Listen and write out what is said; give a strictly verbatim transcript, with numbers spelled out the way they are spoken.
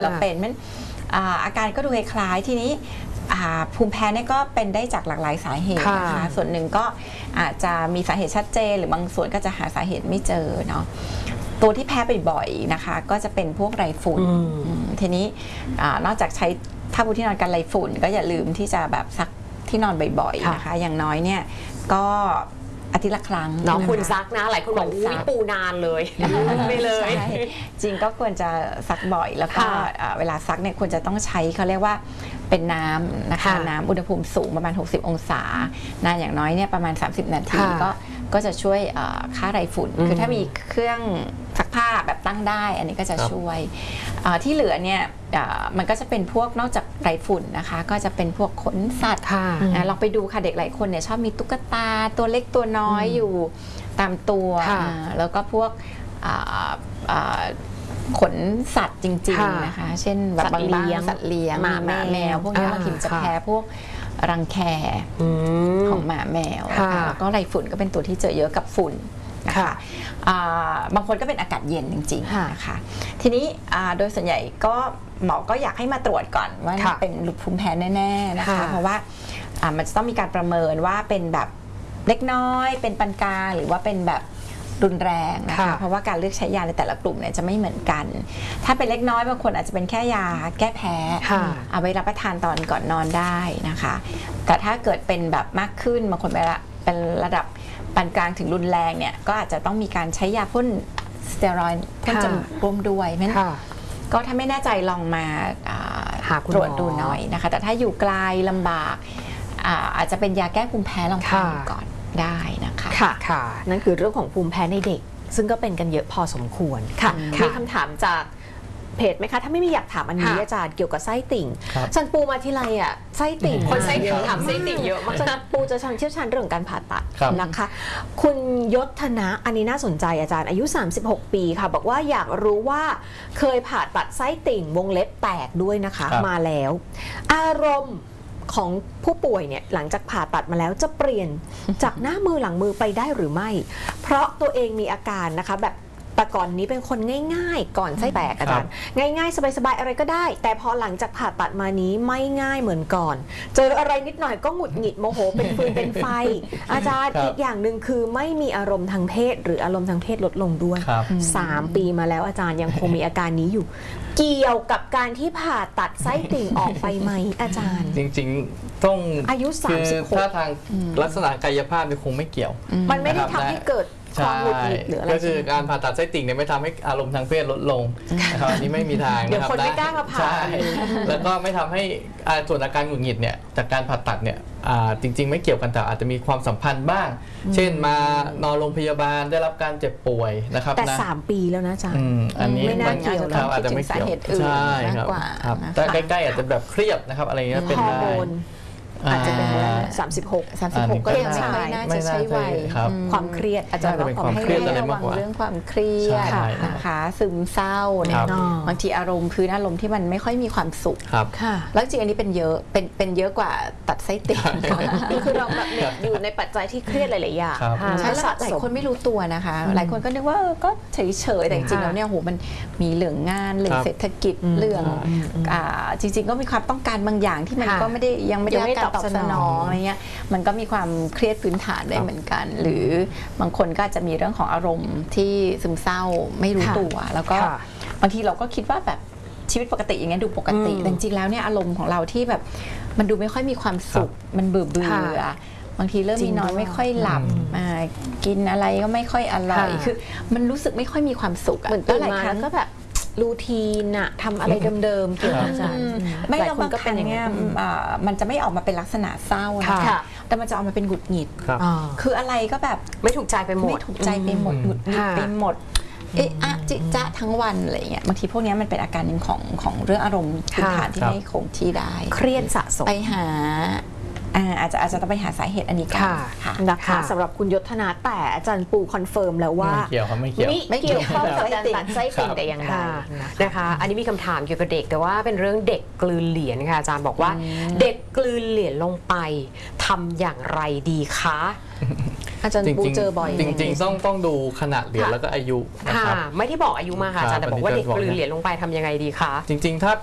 เราเป็นมันอาการก็ดูคล้ายๆทีนี้ภูมิแพ้เนี่ยก็เป็นได้จากหลากหลายสาเหตุนะคะส่วนหนึ่งก็อาจจะมีสาเหตุชัดเจนหรือบางส่วนก็จะหาสาเหตุไม่เจอเนาะตัวที่แพ้บ่อยๆนะคะก็จะเป็นพวกไรฝุ่นทีนี้นอกจากใช้ผ้าปูที่นอนกันไรฝุ่นก็อย่าลืมที่จะแบบซักที่นอนบ่อยๆนะคะอย่างน้อยเนี่ยก็อาทิตย์ละครั้งน้องคุณซักนะหลายคนบอกอุ้ยปูนานเลยไม่เลยจริงก็ควรจะซักบ่อยแล้วก็เวลาซักเนี่ยควรจะต้องใช้เขาเรียกว่าเป็นน้ำนะคะน้ำอุณหภูมิสูงประมาณหกสิบองศานานอย่างน้อยเนี่ยประมาณสามสิบนาทีก็ก็จะช่วยฆ่าไรฝุ่นคือถ้ามีเครื่องซักผ้าแบบตั้งได้อันนี้ก็จะช่วยที่เหลือเนี่ยมันก็จะเป็นพวกนอกจากไรฝุ่นนะคะก็จะเป็นพวกขนสัตว์ลองไปดูค่ะเด็กหลายคนเนี่ยชอบมีตุ๊กตาตัวเล็กตัวน้อยอยู่ตามตัวแล้วก็พวกขนสัตว์จริงๆนะคะเช่นแบบบางสัตว์เลี้ยงหมาแมวพวกนี้บางทีจะแพ้พวกรังแคของหมาแมวแล้วก็ไรฝุ่นก็เป็นตัวที่เจอเยอะกับฝุ่นนะคะบางคนก็เป็นอากาศเย็นจริงๆนะคะทีนี้โดยส่วนใหญ่ก็หมอก็อยากให้มาตรวจก่อนว่าเป็นภูมิแพ้แน่ๆนะคะเพราะว่ามันจะต้องมีการประเมินว่าเป็นแบบเล็กน้อยเป็นปานกลางหรือว่าเป็นแบบรุนแรงนะคะเพราะว่าการเลือกใช้ยาในแต่ละกลุ่มเนี่ยจะไม่เหมือนกันถ้าเป็นเล็กน้อยบางคนอาจจะเป็นแค่ยาแก้แพ้เอาไว้รับประทานตอนก่อนนอนได้นะคะแต่ถ้าเกิดเป็นแบบมากขึ้นบางคนเป็นระดับปานกลางถึงรุนแรงเนี่ยก็อาจจะต้องมีการใช้ยาพ่นสเตียรอยด์พ่นจมูกร่วมด้วยเพราะฉะนั้นก็ถ้าไม่แน่ใจลองมาตรวจดูหน่อยนะคะแต่ถ้าอยู่ไกลลำบากอาจจะเป็นยาแก้ภูมิแพ้ลองทานก่อนได้นะคะค่ะค่ะนั่นคือเรื่องของภูมิแพ้ในเด็กซึ่งก็เป็นกันเยอะพอสมควรค่ะมีคำถามจากเพจไหมคะถ้าไม่มีอยากถามอันนี้อาจารย์เกี่ยวกับไส้ติ่งจันปูมาที่ไรอ่ะไส้ติ่งคนไส้ติ่งถามไส้ติ่งเยอะมากจันปูจะชันเชี่ยวชาญเรื่องการผ่าตัดนะคะคุณยศธนะอันนี้น่าสนใจอาจารย์อายุสามสิบหกปีค่ะบอกว่าอยากรู้ว่าเคยผ่าตัดไส้ติ่งวงเล็บแตกด้วยนะคะมาแล้วอารมณ์ของผู้ป่วยเนี่ยหลังจากผ่าตัดมาแล้วจะเปลี่ยนจากหน้ามือหลังมือไปได้หรือไม่เพราะตัวเองมีอาการนะคะแบบแต่ก่อนนี้เป็นคนง่ายๆก่อนไส้แตกอาจารย์ง่ายๆสบายๆอะไรก็ได้แต่พอหลังจากผ่าตัดมานี้ไม่ง่ายเหมือนก่อนเจออะไรนิดหน่อยก็หงุดหงิดโมโหเป็นฟืนเป็นไฟอาจารย์อีกอย่างหนึ่งคือไม่มีอารมณ์ทางเพศหรืออารมณ์ทางเพศลดลงด้วยสามปีมาแล้วอาจารย์ยังคงมีอาการนี้อยู่เกี่ยวกับการที่ผ่าตัดไส้ติ่งออกไปไหมอาจารย์จริงๆต้องอายุสามสิบหกถ้าทางลักษณะกายภาพเนี่ยคงไม่เกี่ยวมันไม่ได้ทำให้เกิดความหงุดหงิดหรืออะไรก็คือการผ่าตัดไส้ติ่งเนี่ยไม่ทำให้อารมณ์ทางเพศลดลงนะครับอันนี้ไม่มีทางเดี๋ยวคนไม่กล้ามาผ่าแล้วก็ไม่ทำให้ส่วนอาการหงุดหงิดเนี่ยจากการผ่าตัดเนี่ยจริงๆไม่เกี่ยวกันแต่อาจจะมีความสัมพันธ์บ้างเช่นมานอนโรงพยาบาลได้รับการเจ็บป่วยนะครับแต่สามปีแล้วนะจ๊ะอันนี้ไม่น่าเกี่ยวครับอาจจะไม่เกี่ยวใช่ครับแต่ใกล้ๆอาจจะแบบเครียดนะครับอะไรเงี้ยเป็นได้อาจจะเป็นสามสิบหกสามสิบหกก็ยังไม่น่าจะใช้วัยความเครียดอาจจะต้องให้ระวังเรื่องความเครียดนะคะซึมเศร้าเนี่ยบางทีอารมณ์พื้นอารมณ์ที่มันไม่ค่อยมีความสุขแล้วจริงอันนี้เป็นเยอะเป็นเป็นเยอะกว่าตัดไส้ติ่งคือเราแบบอยู่ในปัจจัยที่เครียดหลายๆอย่างใช่หลายคนไม่รู้ตัวนะคะหลายคนก็นึกว่าก็เฉยๆแต่จริงๆแล้วเนี่ยโหมันมีเรื่องงานเรื่องเศรษฐกิจเรื่องจริงๆก็มีความต้องการบางอย่างที่มันก็ไม่ได้ยังไม่ได้ตอบสนองอะไรเงี้ยมันก็มีความเครียดพื้นฐานได้เหมือนกันหรือบางคนก็จะมีเรื่องของอารมณ์ที่ซึมเศร้าไม่รู้ตัวแล้วก็บางทีเราก็คิดว่าแบบชีวิตปกติอย่างเงี้ยดูปกติแต่จริงๆแล้วเนี่ยอารมณ์ของเราที่แบบมันดูไม่ค่อยมีความสุขมันเบื่อเบื่อบางทีเริ่มมีนอนไม่ค่อยหลับกินอะไรก็ไม่ค่อยอร่อยคือมันรู้สึกไม่ค่อยมีความสุขเหมือนตื่นมาแล้วก็แบบรูทีนอะทำอะไรเดิมๆเกี่ยวกับอาจารย์ไม่เราบางครั้งเนี่ยมันจะไม่ออกมาเป็นลักษณะเศร้านะคะแต่มันจะออกมาเป็นหงุดหงิดคืออะไรก็แบบไม่ถูกใจไปหมดไม่ถูกใจไปหมดหงุดหงิดไปหมดเอ๊ะอะจิจ๊ะทั้งวันอะไรเงี้ยบางทีพวกนี้มันเป็นอาการหนึ่งของของเรื่องอารมณ์พื้นฐานที่ไม่คงที่ได้เครียดสะสมไปหาอ่าอาจจะอาจจะต้องไปหาสาเหตุอันนี้ก่อนค่ะค่ะนะคะสำหรับคุณยศธนาแต่อาจารย์ปูคอนเฟิร์มแล้วว่าไม่เกี่ยวครับไม่เกี่ยวไม่เกี่ยวข้องกับการตัดไส้ติ่งครับแต่อย่างใดค่ะนะคะนะคะ อันนี้มีคำถามเกี่ยวกับเด็กแต่ว่าเป็นเรื่องเด็กกลืนเหรียญค่ะอาจารย์บอกว่า เด็กกลืนเหรียญลงไปทำอย่างไรดีคะอาจารย์ปูเจอบ่อยจริงๆต้องต้องดูขนาดเหรียญแล้วก็อายุนะค่ะครับไม่ได้บอกอายุมาค่ะอาจารย์แต่บอกว่าเด็กกลืนเหรียญลงไปทำยังไงดีคะจริงๆถ้า